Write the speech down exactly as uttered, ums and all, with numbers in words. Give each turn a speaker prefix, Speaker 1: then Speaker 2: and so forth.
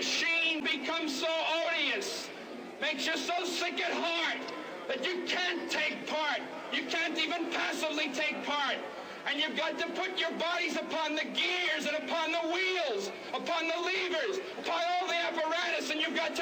Speaker 1: machine becomes so odious, makes you so sick at heart that you can't take part. You can't even passively take part. And you've got to put your bodies upon the gears and upon the wheels, upon the levers, upon all the apparatus, and you've got to